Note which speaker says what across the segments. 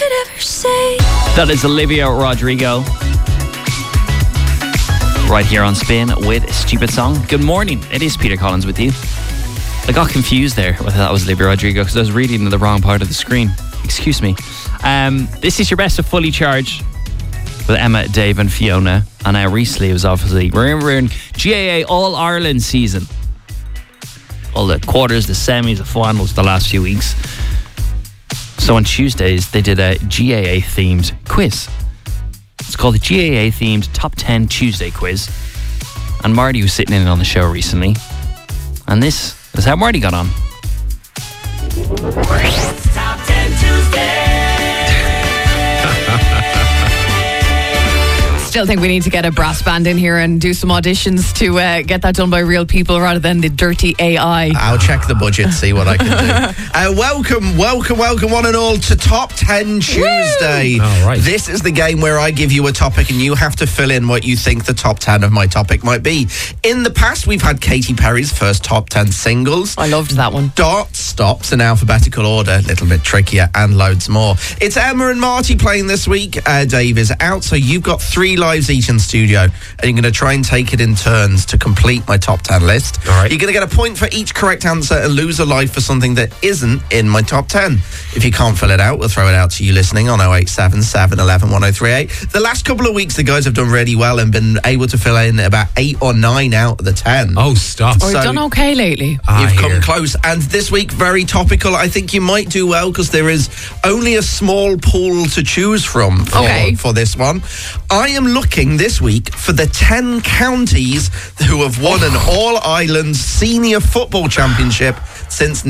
Speaker 1: could ever say.
Speaker 2: That is Olivia Rodrigo. Right here on Spin with Stupid Song. Good morning. It is Peter Collins with you. I got confused there whether that was Olivia Rodrigo because I was reading the wrong part of the screen. Excuse me. This is your best of Fully Charged with Emma, Dave and Fiona. And recently it was obviously, we're in GAA All-Ireland season. All the quarters, the semis, the finals the last few weeks. So on Tuesdays they did a GAA themed quiz. It's called the GAA themed Top 10 Tuesday quiz. And Marty was sitting in on the show recently. And this is how Marty got on.
Speaker 1: Top 10 Tuesday.
Speaker 3: Still think we need to get a brass band in here and do some auditions to get that done by real people rather than the dirty AI.
Speaker 4: I'll check the budget, see what I can do. Welcome one and all to Top 10 Tuesday.
Speaker 5: All right.
Speaker 4: This is the game where I give you a topic and you have to fill in what you think the top 10 of my topic might be. In the past, we've had Katy Perry's first top 10 singles.
Speaker 3: I loved that one.
Speaker 4: Start stops in alphabetical order, a little bit trickier, and loads more. It's Emma and Marty playing this week. Dave is out, so you've got 3 lives each in studio, and you're going to try and take it in turns to complete my top 10 list.
Speaker 5: All right.
Speaker 4: You're going to get a point for each correct answer and lose a life for something that isn't in my top 10. If you can't fill it out, we'll throw it out to you listening on 087 711 1038. The last couple of weeks, the guys have done really well and been able to fill in about 8 or 9 out of the 10.
Speaker 5: Oh, stop.
Speaker 3: We've done okay lately.
Speaker 4: You've come close. And this week, very topical. I think you might do well because there is only a small pool to choose from for this one. I am looking this week for the 10 counties who have won an All-Ireland Senior Football Championship since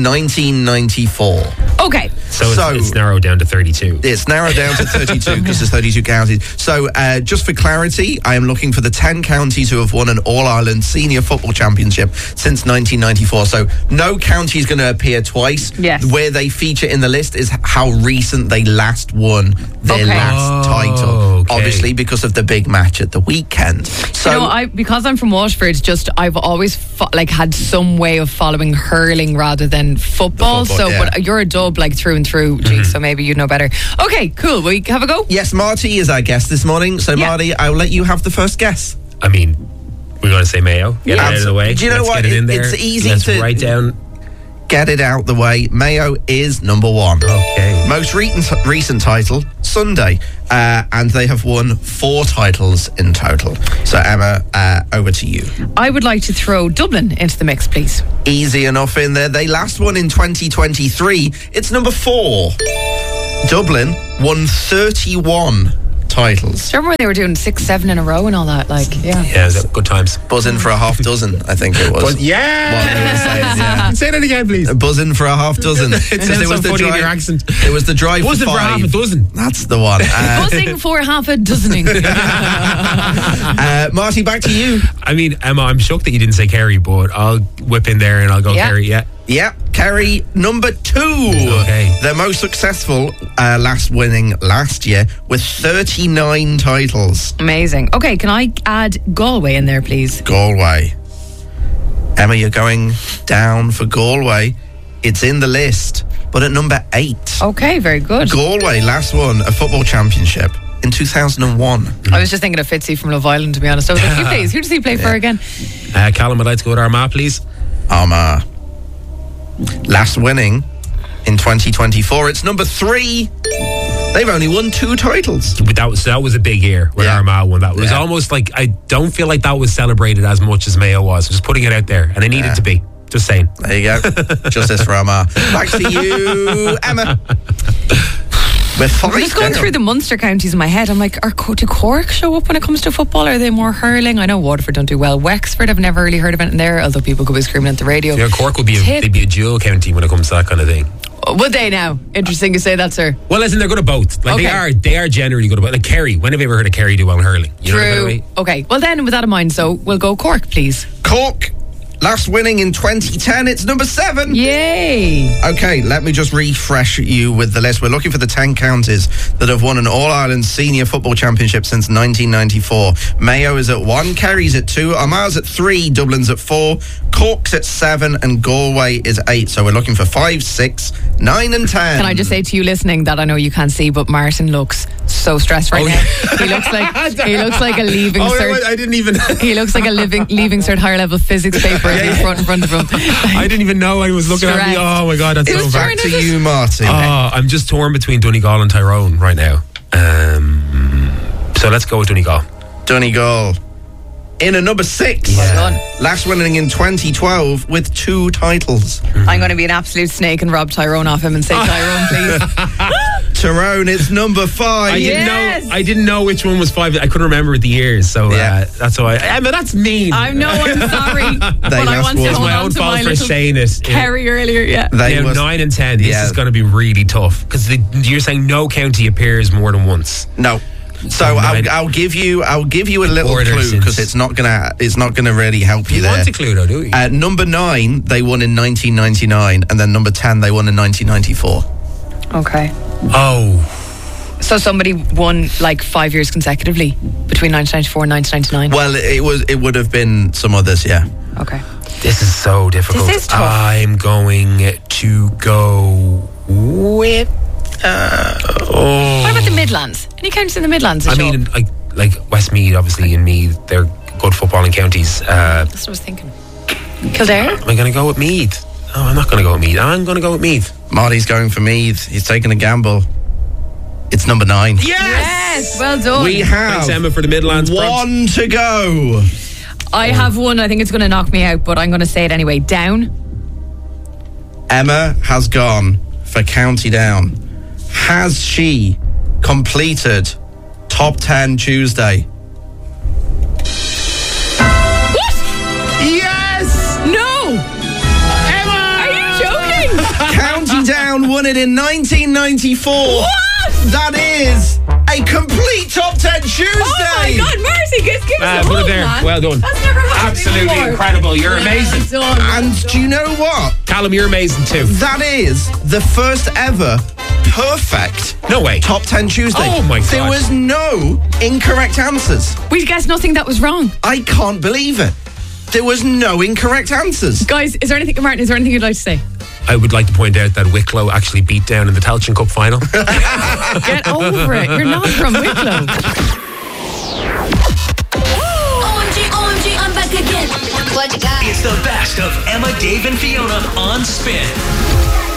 Speaker 4: 1994.
Speaker 3: Okay.
Speaker 5: So it's narrowed down to 32.
Speaker 4: It's narrowed down to 32 because there's 32 counties. So just for clarity, I am looking for the 10 counties who have won an All-Ireland Senior Football Championship since 1994. So no county is going to appear twice.
Speaker 3: Yes.
Speaker 4: Where they feature in the list is how recent they last won their last title.
Speaker 5: Okay.
Speaker 4: Obviously because of the big match at the weekend. So
Speaker 3: because I'm from Waterford, I've always had some way of following hurling rather than football. But you're a dub through and through, so maybe you know better. Okay, cool. We have a go?
Speaker 4: yes, Marty is our guest this morning. So Marty, I'll let you have the first guess.
Speaker 5: I mean, we're going to say Mayo. Get it out of the way.
Speaker 4: Do you know
Speaker 5: Let's
Speaker 4: what?
Speaker 5: Get it in there.
Speaker 4: It's easy
Speaker 5: Let's
Speaker 4: to
Speaker 5: write down.
Speaker 4: Get it out the way. Mayo is number 1.
Speaker 5: Okay.
Speaker 4: Most recent title, Sunday. And they have won 4 titles in total. So, Emma, over to you.
Speaker 3: I would like to throw Dublin into the mix, please.
Speaker 4: Easy enough in there. They last won in 2023. It's number 4. Dublin won 31 titles.
Speaker 3: Do you remember when they were doing 6, 7 in a row and all that?
Speaker 5: Yeah, good times.
Speaker 4: Buzzing for a half dozen, I think it was.
Speaker 5: Say that again, please.
Speaker 4: Buzzing for a half dozen.
Speaker 5: It sounds so funny in your accent.
Speaker 4: It was the drive
Speaker 5: Buzzing
Speaker 4: for 5.
Speaker 5: for half a dozen.
Speaker 4: That's the one.
Speaker 3: Buzzing for half a dozening.
Speaker 4: Marty, back to you.
Speaker 5: I mean, Emma, I'm shocked that you didn't say Kerry, but I'll whip in there and I'll go Kerry,
Speaker 4: Yeah, Kerry, number 2.
Speaker 5: Okay.
Speaker 4: Their most successful, winning last year with 39 titles.
Speaker 3: Amazing. Okay, can I add Galway in there, please?
Speaker 4: Galway. Emma, you're going down for Galway. It's in the list, but at number 8.
Speaker 3: Okay, very good.
Speaker 4: Galway last won a football championship in 2001.
Speaker 3: I was just thinking of Fitzy from Love Island, to be honest. I was like, who does he play for again?
Speaker 5: Callum, I'd like to go with Armagh, please.
Speaker 4: Armagh. Last winning in 2024. It's number 3. They've only won 2 titles.
Speaker 5: But that was a big year when Armagh won. That was almost like, I don't feel like that was celebrated as much as Mayo was. Just putting it out there. And it needed to be. Just saying.
Speaker 4: There you go. Justice for Armagh. Back to you, Emma. We're 5
Speaker 3: I'm just going through the Munster counties in my head. I'm like, do Cork show up when it comes to football? Are they more hurling? I know Waterford don't do well. Wexford, I've never really heard of it there, although people could be screaming at the radio.
Speaker 5: Yeah, Cork would be they'd be a dual county when it comes to that kind of thing.
Speaker 3: Would they now? Interesting you say that, sir.
Speaker 5: Well, listen, they're good at both. They are generally good at both. Like Kerry. When have you ever heard of Kerry do well in hurling? You know what I mean?
Speaker 3: Okay. Well then, with that in mind, so we'll go Cork, please.
Speaker 4: Cork. Last winning in 2010, it's number 7.
Speaker 3: Yay!
Speaker 4: Okay, let me just refresh you with the list. We're looking for the 10 counties that have won an All-Ireland Senior Football Championship since 1994. Mayo is at 1, Kerry's at 2, Armagh's at 3, Dublin's at 4, Cork's at 7 and Galway is 8. So we're looking for 5, 6, 9 and 10.
Speaker 3: Can I just say to you listening that I know you can't see, but Martin looks so stressed right now. He looks like a leaving cert.
Speaker 5: I didn't even.
Speaker 3: He looks like a leaving cert higher level physics paper in front of him.
Speaker 5: I didn't even know I was looking at me. Oh my God, that's so
Speaker 4: back to you, Martin.
Speaker 5: I'm just torn between Donegal and Tyrone right now. So let's go with Donegal.
Speaker 4: Donegal. In at number 6.
Speaker 3: Yeah.
Speaker 4: Last winning in 2012 with 2 titles.
Speaker 3: I'm going to be an absolute snake and rob Tyrone off him and say Tyrone, please.
Speaker 4: Tyrone, it's number 5.
Speaker 5: I didn't know which one was 5. I couldn't remember the years, so that's why. Emma, that's mean.
Speaker 3: I'm sorry. But I want to
Speaker 5: It's
Speaker 3: hold
Speaker 5: my
Speaker 3: on
Speaker 5: own
Speaker 3: to
Speaker 5: fault
Speaker 3: my
Speaker 5: for
Speaker 3: little
Speaker 5: saying it.
Speaker 3: Kerry earlier, yeah.
Speaker 5: 9 and 10. This is going to be really tough because you're saying no county appears more than once.
Speaker 4: No. So I'll give you a little clue because it's not gonna really help you there.
Speaker 5: You want a clue though, do you?
Speaker 4: Number 9 they won in 1999, and then number 10 they won in 1994.
Speaker 3: Okay.
Speaker 5: Oh.
Speaker 3: So somebody won like 5 years consecutively between 1994 and 1999.
Speaker 4: Well, it would have been some others, yeah.
Speaker 3: Okay.
Speaker 5: This is so difficult.
Speaker 3: This is tough.
Speaker 5: I'm going to go with.
Speaker 3: What about the Midlands? Any counties in the Midlands?
Speaker 5: I mean, like Westmeath, obviously, and Meath, they're good footballing counties.
Speaker 3: That's what I was thinking. Kildare?
Speaker 5: Am I going to go with Meath? No, I'm not going to go with Meath. I'm going to go with Meath.
Speaker 4: Marty's going for Meath. He's taking a gamble. It's number 9.
Speaker 3: Yes! Well done.
Speaker 4: We have
Speaker 5: Thanks, Emma, for the Midlands.
Speaker 4: 1 to go.
Speaker 3: I have one. I think it's going to knock me out, but I'm going to say it anyway. Down.
Speaker 4: Emma has gone for County Down. Has she completed Top 10 Tuesday?
Speaker 3: What?
Speaker 5: Yes!
Speaker 3: No!
Speaker 5: Emma!
Speaker 3: Are you joking?
Speaker 4: County Down won it in 1994.
Speaker 3: What?
Speaker 4: That is a complete Top 10 Tuesday.
Speaker 3: Oh my God, Marcy, give us a
Speaker 5: put it
Speaker 3: hug,
Speaker 5: there.
Speaker 3: man.
Speaker 5: Well done.
Speaker 3: That's never happened
Speaker 5: Absolutely
Speaker 3: before.
Speaker 5: incredible. You're amazing.
Speaker 3: Well done.
Speaker 4: And do you know what?
Speaker 5: Callum, you're amazing too.
Speaker 4: That is the first ever perfect
Speaker 5: No way.
Speaker 4: Top 10 Tuesday.
Speaker 5: Oh my God.
Speaker 4: There was no incorrect answers.
Speaker 3: We guessed nothing that was wrong.
Speaker 4: I can't believe it. There was no incorrect answers.
Speaker 3: Guys, Martin, is there anything you'd like to say?
Speaker 5: I would like to point out that Wicklow actually beat down in the Tailteann Cup final.
Speaker 3: Get over it. You're not from Wicklow.
Speaker 1: OMG, I'm back again. What you got?
Speaker 6: It's the best of Emma, Dave, and Fiona on Spin.